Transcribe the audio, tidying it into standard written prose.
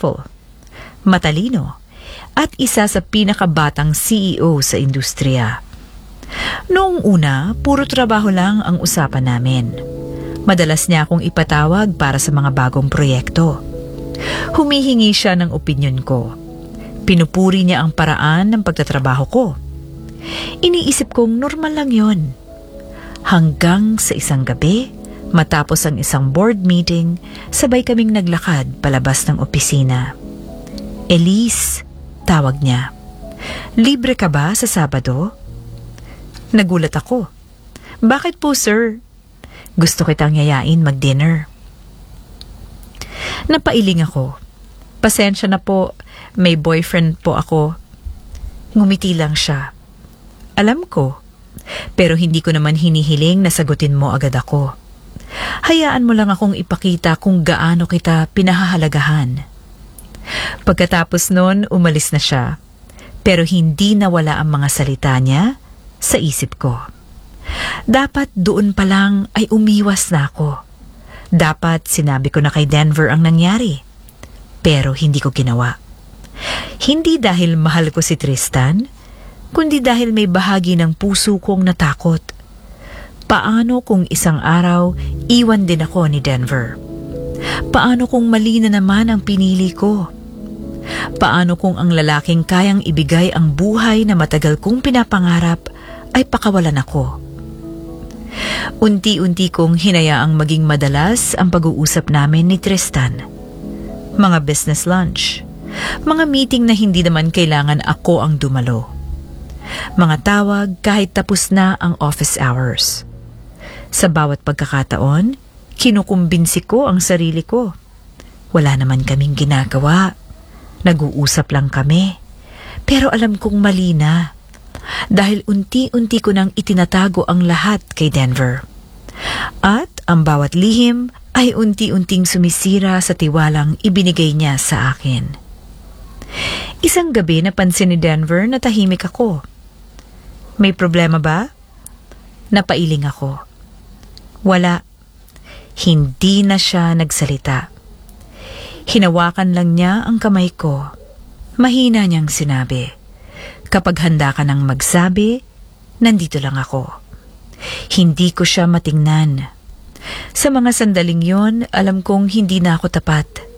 successful, matalino, at isa sa pinakabatang CEO sa industriya. Noong una, puro trabaho lang ang usapan namin. Madalas niya akong ipatawag para sa mga bagong proyekto. Humihingi siya ng opinyon ko. Pinupuri niya ang paraan ng pagtatrabaho ko. Iniisip kong normal lang yon. Hanggang sa isang gabi, matapos ang isang board meeting, sabay kaming naglakad palabas ng opisina. Elise, tawag niya. Libre ka ba sa Sabado? Nagulat ako. Bakit po, sir? Gusto kitang yayain mag-dinner. Napailing ako. Pasensya na po, may boyfriend po ako. Ngumiti lang siya. Alam ko, pero hindi ko naman hinihiling na sagutin mo agad ako. Hayaan mo lang akong ipakita kung gaano kita pinahahalagahan. Pagkatapos nun, umalis na siya. Pero hindi nawala ang mga salita niya sa isip ko. Dapat doon pa lang ay umiwas na ako. Dapat sinabi ko na kay Denver ang nangyari. Pero hindi ko ginawa. Hindi dahil mahal ko si Tristan, kundi dahil may bahagi ng puso kong natakot. Paano kung isang araw iwan din ako ni Denver? Paano kung mali na naman ang pinili ko? Paano kung ang lalaking kayang ibigay ang buhay na matagal kong pinapangarap ay pakawalan ako? Unti-unti kong hinayaang maging madalas ang pag-uusap namin ni Tristan. Mga business lunch. Mga meeting na hindi naman kailangan ako ang dumalo. Mga tawag kahit tapos na ang office hours. Sa bawat pagkakataon, kinukumbinsi ko ang sarili ko. Wala naman kaming ginagawa. Nag-uusap lang kami. Pero alam kong mali na. Dahil unti-unti ko nang itinatago ang lahat kay Denver. At ang bawat lihim ay unti-unting sumisira sa tiwalang ibinigay niya sa akin. Isang gabi napansin ni Denver na tahimik ako. May problema ba? Napailing ako. Wala. Hindi na siya nagsalita. Hinawakan lang niya ang kamay ko. Mahina niyang sinabi, "Kapag handa ka nang magsabi, nandito lang ako." Hindi ko siya matingnan. Sa mga sandaling yon, alam kong hindi na ako tapat.